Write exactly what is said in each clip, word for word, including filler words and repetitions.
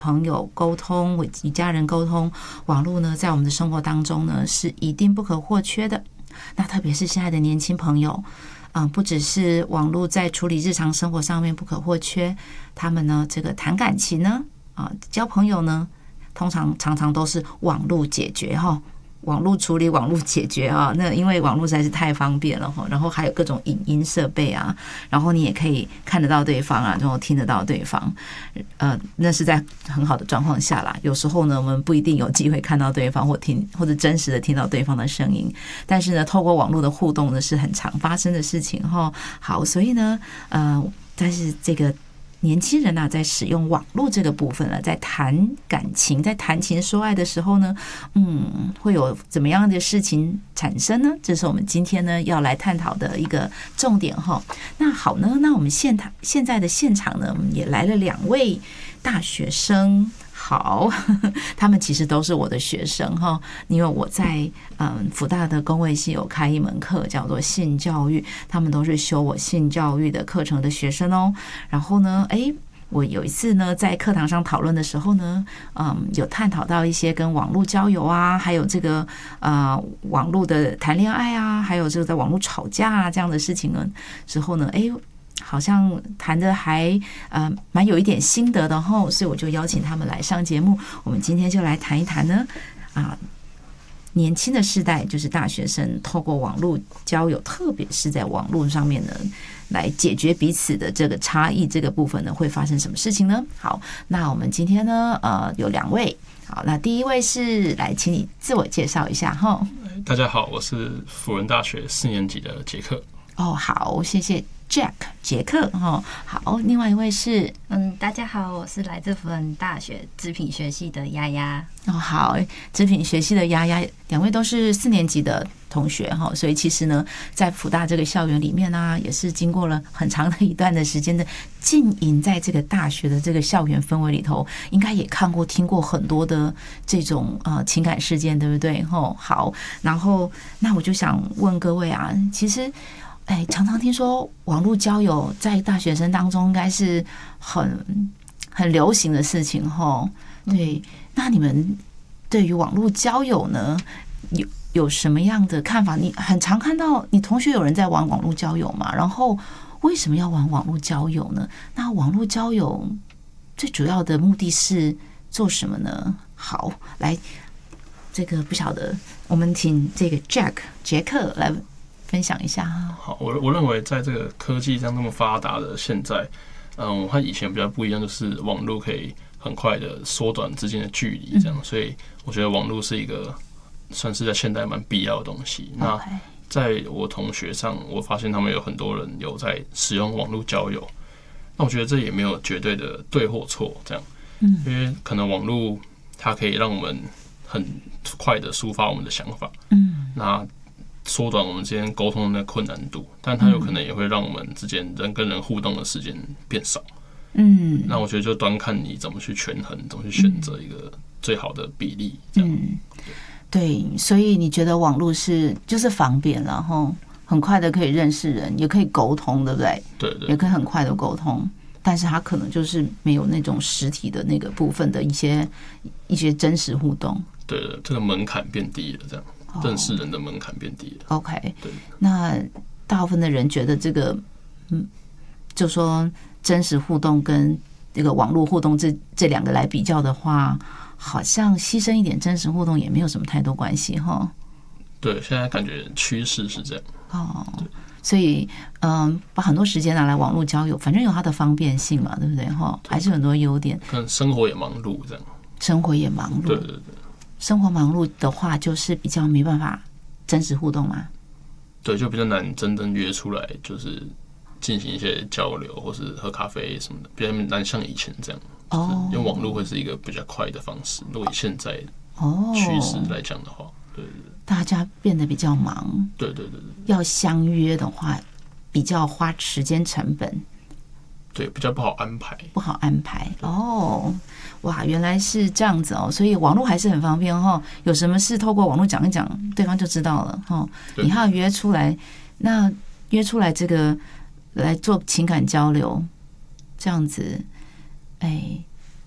朋友沟通，与家人沟通，网络呢在我们的生活当中呢是一定不可或缺的。那特别是现在的年轻朋友，嗯，不只是网络在处理日常生活上面不可或缺，他们呢这个谈感情呢，啊，交朋友呢，通常常常都是网络解决哈。网络处理、网络解决啊，那因为网络实在是太方便了哈，然后还有各种影音设备啊，然后你也可以看得到对方啊，然后听得到对方，呃，那是在很好的状况下啦。有时候呢，我们不一定有机会看到对方或听或者真实的听到对方的声音，但是呢，透过网络的互动呢，是很常发生的事情哈。好，所以呢，呃，但是这个。年轻人啊，在使用网络这个部分了，在谈感情、在谈情说爱的时候呢，嗯，会有怎么样的事情产生呢？这是我们今天呢要来探讨的一个重点哈。那好呢，那我们现场现在的现场呢，也来了两位大学生。好，他们其实都是我的学生哈，因为我在嗯辅大的公卫系有开一门课叫做性教育，他们都是修我性教育的课程的学生哦。然后呢，哎，我有一次呢在课堂上讨论的时候呢，嗯，有探讨到一些跟网络交友啊，还有这个呃网络的谈恋爱啊，还有这个在网络吵架啊这样的事情呢之后呢，哎。好像谈的还呃蛮有一点心得的吼，所以我就邀请他们来上节目。我们今天就来谈一谈呢，啊，年轻的世代就是大学生透过网络交友，特别是在网络上面呢，来解决彼此的这个差异这个部分呢，会发生什么事情呢？好，那我们今天呢，呃，有两位。好，那第一位是来，请你自我介绍一下哈。 大家好，我是辅仁大学四年级的杰克。 哦，好，谢谢。Jack 杰克哦，好，另外一位是嗯，大家好，我是来自辅仁大学织品学系的丫丫。 哦，好，织品学系的丫丫，两位都是四年级的同学哈，所以其实呢，在辅大这个校园里面呢、啊，也是经过了很长的一段的时间的浸淫在这个大学的这个校园氛围里头，应该也看过、听过很多的这种呃情感事件，对不对？吼，好，然后那我就想问各位啊，其实。哎，常常听说网络交友在大学生当中应该是很很流行的事情吼。对，那你们对于网络交友呢，有有什么样的看法？你很常看到你同学有人在玩网络交友嘛？然后为什么要玩网络交友呢？那网络交友最主要的目的是做什么呢？好，来，这个不晓得，我们请这个 Jack 杰克来。分享一下哈。 好，我我认为在这个科技这样那么发达的现在，嗯，和以前比较不一样，就是网络可以很快的缩短之间的距离，这样，所以我觉得网络是一个算是在现代蛮必要的东西。那在我同学上，我发现他们有很多人有在使用网络交友，那我觉得这也没有绝对的对或错，这样，因为可能网络它可以让我们很快的抒发我们的想法，嗯，那。缩短我们之间沟通的困难度，但它有可能也会让我们之间人跟人互动的时间变少。嗯，那我觉得就端看你怎么去权衡，怎么去选择一个最好的比例。这样，嗯， 对，所以你觉得网络是就是方便了哈，很快的可以认识人，也可以沟通，对不对？ 对 对, 对， 也可以很快的沟通，但是它可能就是没有那种实体的那个部分的一些一些真实互动。 对的，这个门槛变低了，这样。认识人的门槛变低了。 OK， 对，那大部分的人觉得这个，嗯，就说真实互动跟这个网络互动这这两个来比较的话，好像牺牲一点真实互动也没有什么太多关系哈。 对，现在感觉趋势是这样。 哦，所以嗯，把很多时间拿来网络交友，反正有它的方便性嘛，对不对？哈，还是很多优点。 可能生活也忙碌，这样。 生活也忙碌。 对对对。 生活忙碌的话，就是比较没办法真实互动嘛。 对，就比较难真正约出来，就是进行一些交流，或是喝咖啡什么的，比较难像以前这样。哦，用网络会是一个比较快的方式。如果以现在趋势来讲的话，对对对， 大家变得比较忙。 对对对对， 要相约的话，比较花时间成本。 对，比较不好安排， 不好安排哦。哇，原来是这样子哦，所以网络还是很方便哈。有什么事透过网络讲一讲，对方就知道了哈。你还要约出来，那约出来这个来做情感交流，这样子，哎，不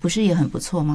不是也很不错吗？